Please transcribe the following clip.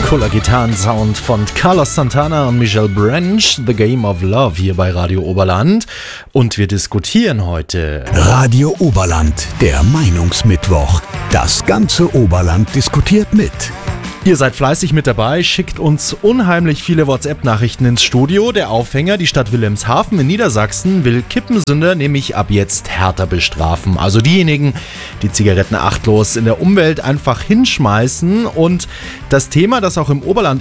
Cooler Gitarrensound von Carlos Santana und Michelle Branch, The Game of Love hier bei Radio Oberland. Und wir diskutieren heute Radio Oberland, der Meinungsmittwoch. Das ganze Oberland diskutiert mit. Ihr seid fleißig mit dabei, schickt uns unheimlich viele WhatsApp-Nachrichten ins Studio. Der Aufhänger, die Stadt Wilhelmshaven in Niedersachsen, will Kippensünder nämlich ab jetzt härter bestrafen. Also diejenigen, die Zigaretten achtlos in der Umwelt einfach hinschmeißen. Und das Thema, das auch im Oberland